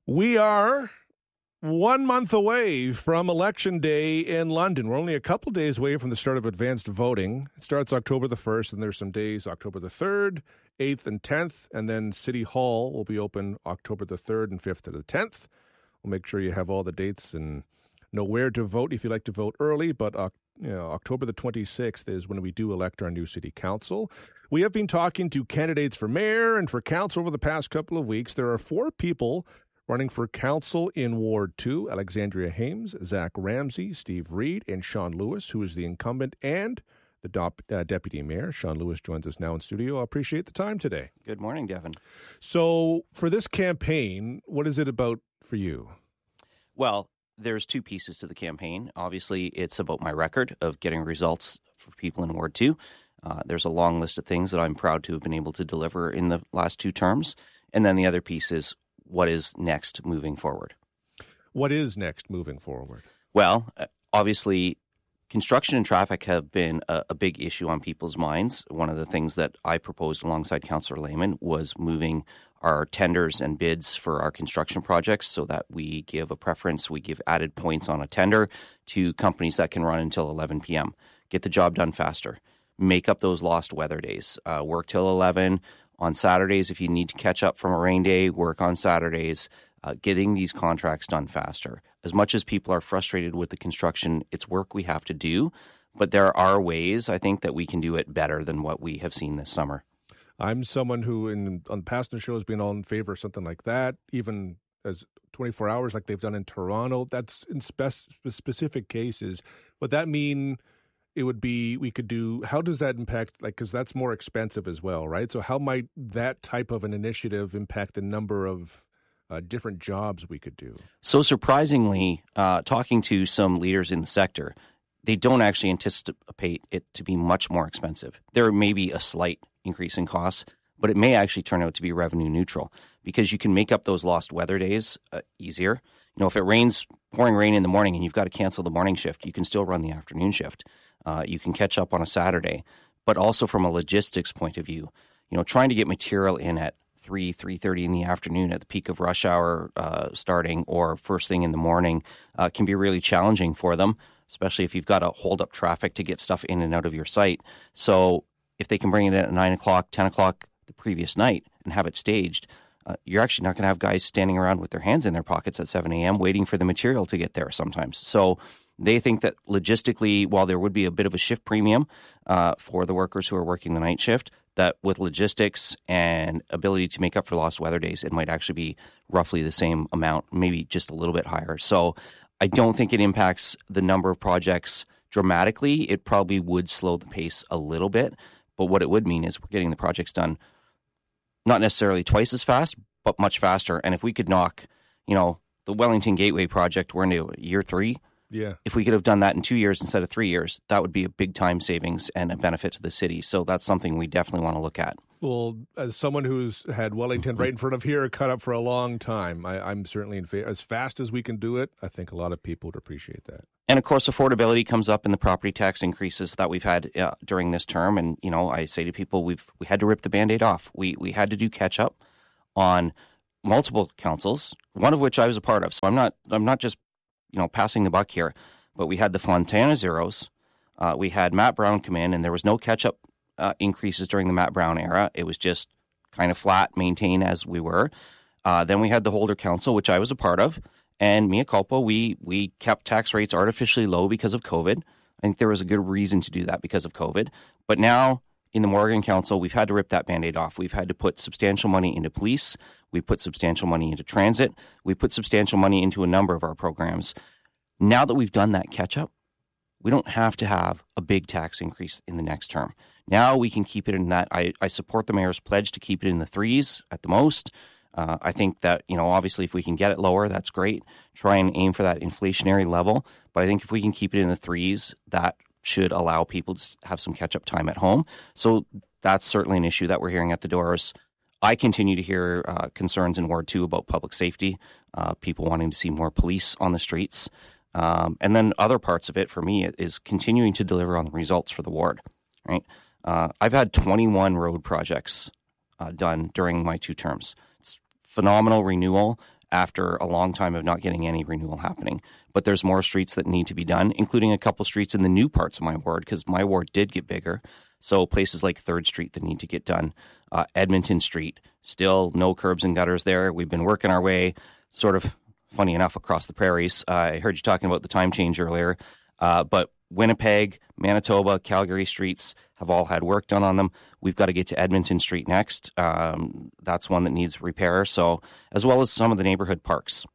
We are 1 month away from Election Day in London. We're only a couple days away from the start of advanced voting. It starts October the 1st, and there's some days, October the 3rd, 8th, and 10th. And then City Hall will be open October the 3rd and 5th to the 10th. We'll make sure you have all the dates and know where to vote if you like to vote early. But October the 26th is when we do elect our new city council. We have been talking to candidates for mayor and for council over the past couple of weeks. There are 4 people running for council in Ward 2, Alexandria Hames, Zach Ramsey, Steve Reed, and Sean Lewis, who is the incumbent and the deputy mayor. Sean Lewis joins us now in studio. I appreciate the time today. Good morning, Devin. So for this campaign, what is it about for you? Well, there's 2 pieces to the campaign. Obviously, it's about my record of getting results for people in Ward 2. There's a long list of things that I'm proud to have been able to deliver in the last 2 terms. And then the other piece is what is next moving forward. What is next moving forward? Well, obviously, construction and traffic have been a big issue on people's minds. One of the things that I proposed alongside Councillor Lehman was moving our tenders and bids for our construction projects so that we give a preference, we give added points on a tender to companies that can run until 11 p.m. Get the job done faster. Make up those lost weather days. Work till 11. On Saturdays, if you need to catch up from a rain day, work on Saturdays. Getting these contracts done faster. As much as people are frustrated with the construction, it's work we have to do. But there are ways, I think, that we can do it better than what we have seen this summer. I'm someone who, on past shows, been all in favor of something like that, even as 24 hours like they've done in Toronto. That's in specific cases. Would that mean it would be, we could do, how does that impact, because that's more expensive as well, right? So how might that type of an initiative impact the number of different jobs we could do? So surprisingly, talking to some leaders in the sector, they don't actually anticipate it to be much more expensive. There may be a slight increase in costs, but it may actually turn out to be revenue neutral because you can make up those lost weather days easier. You know, if it rains, pouring rain in the morning and you've got to cancel the morning shift, you can still run the afternoon shift. You can catch up on a Saturday. But also from a logistics point of view, you know, trying to get material in at 3:30 in the afternoon at the peak of rush hour starting or first thing in the morning can be really challenging for them, especially if you've got to hold up traffic to get stuff in and out of your site. So if they can bring it in at 9 o'clock, 10 o'clock the previous night and have it staged, you're actually not going to have guys standing around with their hands in their pockets at 7 a.m. waiting for the material to get there sometimes. So they think that logistically, while there would be a bit of a shift premium for the workers who are working the night shift, that with logistics and ability to make up for lost weather days, it might actually be roughly the same amount, maybe just a little bit higher. So I don't think it impacts the number of projects dramatically. It probably would slow the pace a little bit, but what it would mean is we're getting the projects done not necessarily twice as fast, but much faster. And if we could knock, the Wellington Gateway project, we're into year 3. Yeah. If we could have done that in 2 years instead of 3 years, that would be a big time savings and a benefit to the city. So that's something we definitely want to look at. Well, as someone who's had Wellington right in front of here cut up for a long time, I'm certainly in favor. As fast as we can do it, I think a lot of people would appreciate that. And, of course, affordability comes up in the property tax increases that we've had during this term. And, I say to people, we had to rip the Band-Aid off. We had to do catch-up on multiple councils, one of which I was a part of. So I'm not just passing the buck here, but we had the Fontana Zeros. We had Matt Brown come in, and there was no catch-up increases during the Matt Brown era. It was just kind of flat, maintain as we were. Then we had the Holder Council, which I was a part of, and mea culpa, we kept tax rates artificially low because of COVID. I think there was a good reason to do that because of COVID. But now in the Morgan Council, we've had to rip that Band-Aid off. We've had to put substantial money into police. We put substantial money into transit. We put substantial money into a number of our programs. Now that we've done that catch-up, we don't have to have a big tax increase in the next term. Now we can keep it in that. I support the mayor's pledge to keep it in the 3s at the most. I think that, obviously if we can get it lower, that's great. Try and aim for that inflationary level. But I think if we can keep it in the 3s, that should allow people to have some catch-up time at home. So that's certainly an issue that we're hearing at the doors. I continue to hear concerns in Ward 2 about public safety, people wanting to see more police on the streets. And then other parts of it for me is continuing to deliver on the results for the ward, right? I've had 21 road projects done during my 2 terms. It's phenomenal renewal after a long time of not getting any renewal happening. But there's more streets that need to be done, including a couple streets in the new parts of my ward, because my ward did get bigger. So places like 3rd Street that need to get done. Edmonton Street, still no curbs and gutters there. We've been working our way, sort of funny enough, across the prairies. I heard you talking about the time change earlier, but Winnipeg, Manitoba, Calgary streets have all had work done on them. We've got to get to Edmonton Street next. That's one that needs repair. So, as well as some of the neighborhood parks.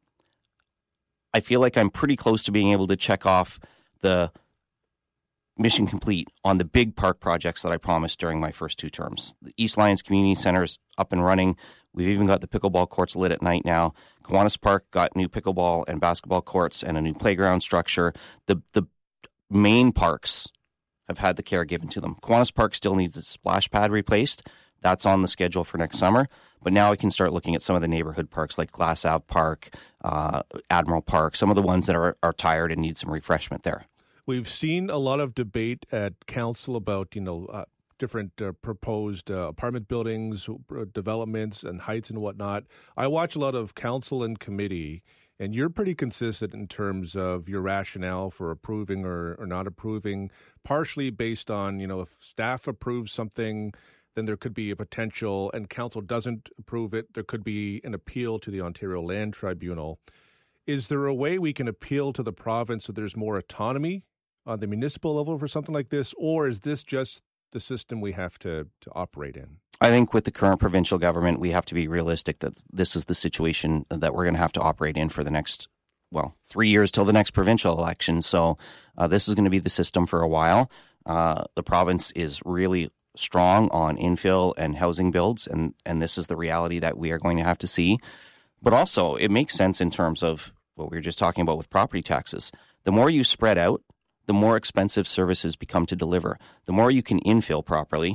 I feel like I'm pretty close to being able to check off the mission complete on the big park projects that I promised during my first 2 terms. The East Lyons Community Center is up and running. We've even got the pickleball courts lit at night now. Kiwanis Park got new pickleball and basketball courts and a new playground structure. The main parks have had the care given to them. Kiwanis Park still needs a splash pad replaced. That's on the schedule for next summer. But now we can start looking at some of the neighborhood parks like Glass Ave Park, Admiral Park, some of the ones that are tired and need some refreshment there. We've seen a lot of debate at council about, different proposed apartment buildings, developments, and heights and whatnot. I watch a lot of council and committee, and you're pretty consistent in terms of your rationale for approving or not approving, partially based on, if staff approves something, then there could be a potential, and council doesn't approve it, there could be an appeal to the Ontario Land Tribunal. Is there a way we can appeal to the province so there's more autonomy on the municipal level for something like this, or is this just the system we have to operate in? I think with the current provincial government, we have to be realistic that this is the situation that we're going to have to operate in for the next, 3 years till the next provincial election. So this is going to be the system for a while. The province is really strong on infill and housing builds, and this is the reality that we are going to have to see. But also, it makes sense in terms of what we were just talking about with property taxes. The more you spread out, the more expensive services become to deliver. The more you can infill properly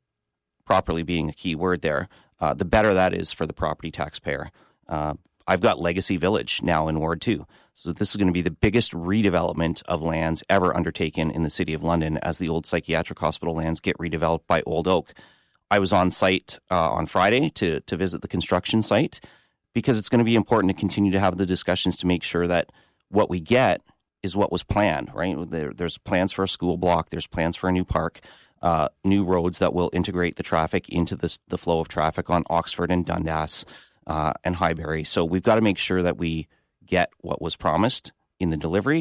being a key word there, the better that is for the property taxpayer. I've got Legacy Village now in Ward 2. So this is going to be the biggest redevelopment of lands ever undertaken in the City of London as the old psychiatric hospital lands get redeveloped by Old Oak. I was on site on Friday to visit the construction site because it's going to be important to continue to have the discussions to make sure that what we get is what was planned, right? There's plans for a school block. There's plans for a new park, new roads that will integrate the traffic into the flow of traffic on Oxford and Dundas and Highbury. So we've got to make sure that we get what was promised in the delivery.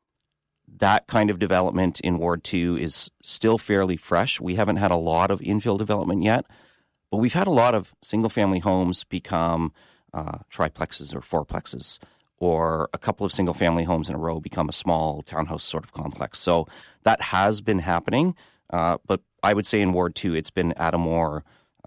That kind of development in Ward 2 is still fairly fresh. We haven't had a lot of infill development yet, but we've had a lot of single-family homes become triplexes or fourplexes, or a couple of single-family homes in a row become a small townhouse sort of complex. So that has been happening, but I would say in Ward 2 it's been at a more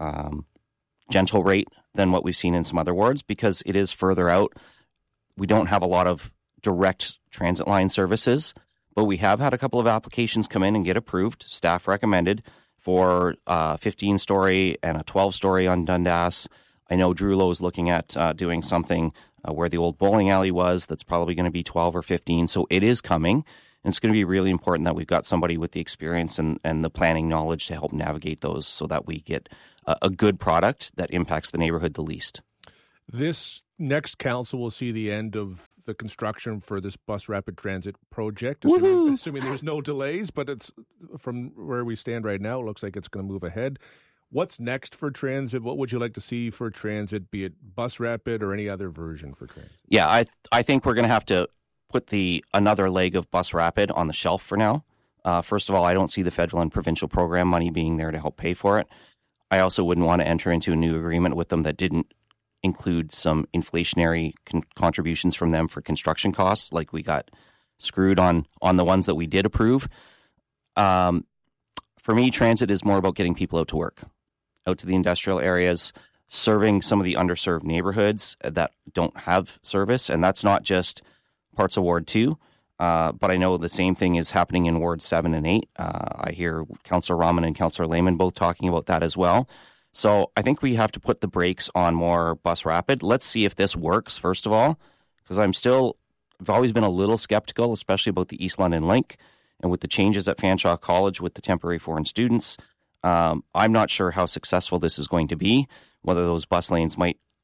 gentle rate than what we've seen in some other wards because it is further out. We don't have a lot of direct transit line services, but we have had a couple of applications come in and get approved, staff recommended, for a 15-story and a 12-story on Dundas. I know Drew Lowe is looking at doing something where the old bowling alley was. That's probably going to be 12 or 15. So it is coming. And it's going to be really important that we've got somebody with the experience and the planning knowledge to help navigate those so that we get a good product that impacts the neighborhood the least. This next council will see the end of the construction for this bus rapid transit project, assuming there's no delays. But it's from where we stand right now, it looks like it's going to move ahead. What's next for transit? What would you like to see for transit, be it bus rapid or any other version for transit? Yeah, I think we're going to have to put another leg of bus rapid on the shelf for now. First of all, I don't see the federal and provincial program money being there to help pay for it. I also wouldn't want to enter into a new agreement with them that didn't include some inflationary contributions from them for construction costs, like we got screwed on the ones that we did approve. For me, transit is more about getting people out to work, out to the industrial areas, serving some of the underserved neighborhoods that don't have service. And that's not just parts of Ward 2, but I know the same thing is happening in Ward 7 and 8. I hear Councillor Rahman and Councillor Lehman both talking about that as well. So I think we have to put the brakes on more bus rapid. Let's see if this works, first of all, because I've always been a little skeptical, especially about the East London Link and with the changes at Fanshawe College with the temporary foreign students. I'm not sure how successful this is going to be, whether those bus lanes might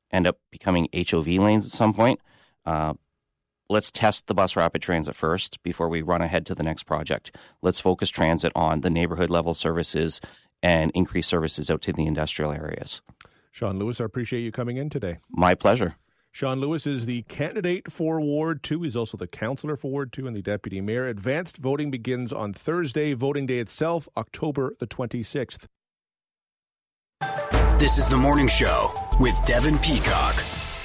end up becoming HOV lanes at some point. Let's test the bus rapid transit first before we run ahead to the next project. Let's focus transit on the neighborhood level services and increase services out to the industrial areas. Sean Lewis, I appreciate you coming in today. My pleasure. Sean Lewis is the candidate for Ward 2. He's also the councillor for Ward 2 and the deputy mayor. Advanced voting begins on Thursday. Voting day itself, October the 26th. This is The Morning Show with Devin Peacock.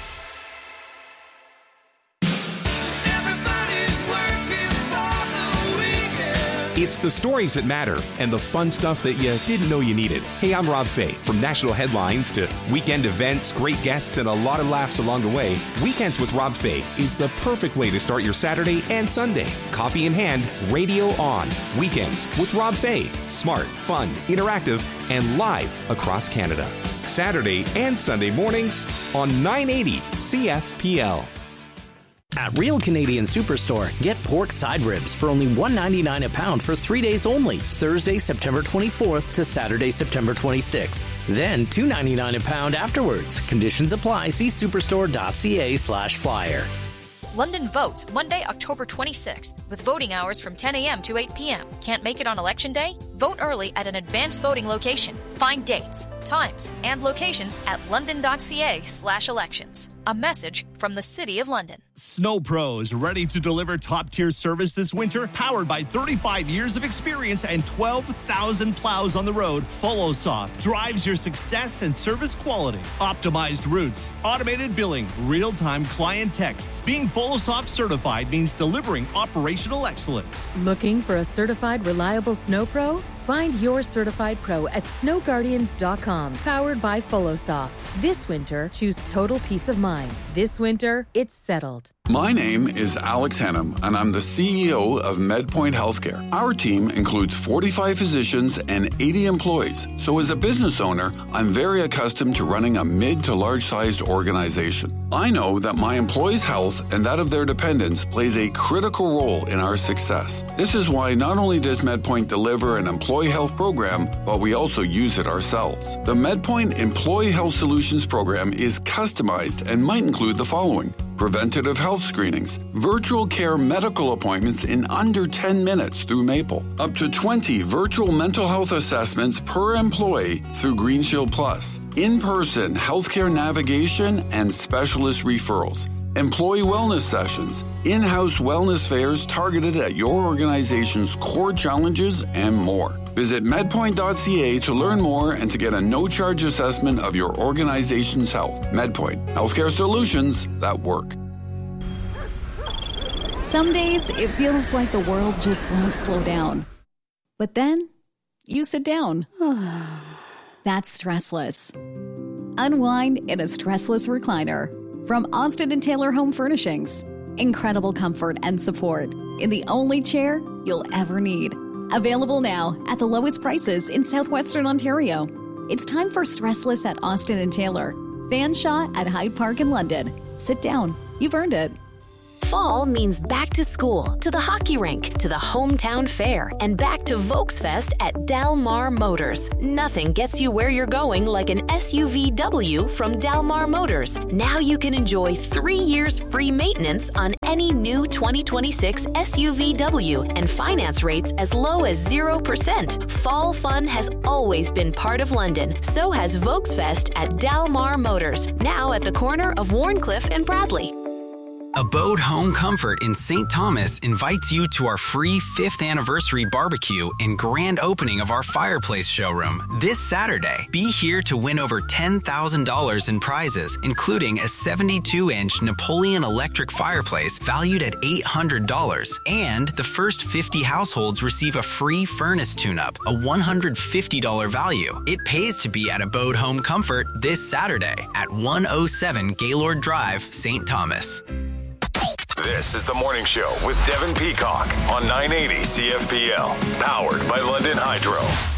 It's the stories that matter and the fun stuff that you didn't know you needed. Hey, I'm Rob Fay. From national headlines to weekend events, great guests, and a lot of laughs along the way, Weekends with Rob Fay is the perfect way to start your Saturday and Sunday. Coffee in hand, radio on. Weekends with Rob Fay. Smart, fun, interactive, and live across Canada. Saturday and Sunday mornings on 980 CFPL. At Real Canadian Superstore, get pork side ribs for only $1.99 a pound for 3 days only, Thursday, September 24th to Saturday, September 26th. Then $2.99 a pound afterwards. Conditions apply. See superstore.ca/flyer. London votes Monday, October 26th, with voting hours from 10 a.m. to 8 p.m. Can't make it on Election Day? Vote early at an advanced voting location. Find dates, times, and locations at london.ca/elections. A message from the City of London. Snow Pros, ready to deliver top-tier service this winter? Powered by 35 years of experience and 12,000 plows on the road, FollowSoft drives your success and service quality. Optimized routes, automated billing, real-time client texts. Being FollowSoft certified means delivering operational excellence. Looking for a certified, reliable snow pro? Find your certified pro at snowguardians.com. Powered by FollowSoft. This winter, choose total peace of mind. This winter, it's settled. My name is Alex Hennum, and I'm the CEO of MedPoint Healthcare. Our team includes 45 physicians and 80 employees. So as a business owner, I'm very accustomed to running a mid to large-sized organization. I know that my employees' health and that of their dependents plays a critical role in our success. This is why not only does MedPoint deliver an employee health program, but we also use it ourselves. The MedPoint Employee Health Solutions program is customized and might include the following: preventative health screenings, virtual care medical appointments in under 10 minutes through Maple, up to 20 virtual mental health assessments per employee through Green Shield Plus, in-person healthcare navigation and specialist referrals, employee wellness sessions, in-house wellness fairs targeted at your organization's core challenges, and more. Visit medpoint.ca to learn more and to get a no-charge assessment of your organization's health. MedPoint, healthcare solutions that work. Some days it feels like the world just won't slow down. But then you sit down. That's Stressless. Unwind in a stressless recliner from Austin & Taylor Home Furnishings. Incredible comfort and support in the only chair you'll ever need. Available now at the lowest prices in southwestern Ontario. It's time for Stressless at Austin & Taylor. Fanshawe at Hyde Park in London. Sit down. You've earned it. Fall means back to school, to the hockey rink, to the hometown fair, and back to Volksfest at Del Mar Motors. Nothing gets you where you're going like an SUVW from Del Mar Motors. Now you can enjoy 3 years free maintenance on any new 2026 SUVW and finance rates as low as 0%. Fall fun has always been part of London. So has Volksfest at Del Mar Motors, now at the corner of Warncliffe and Bradley. Abode Home Comfort in St. Thomas invites you to our free 5th anniversary barbecue and grand opening of our fireplace showroom this Saturday. Be here to win over $10,000 in prizes, including a 72-inch Napoleon electric fireplace valued at $800. And the first 50 households receive a free furnace tune-up, a $150 value. It pays to be at Abode Home Comfort this Saturday at 107 Gaylord Drive, St. Thomas. This is The Morning Show with Devin Peacock on 980 CFPL, powered by London Hydro.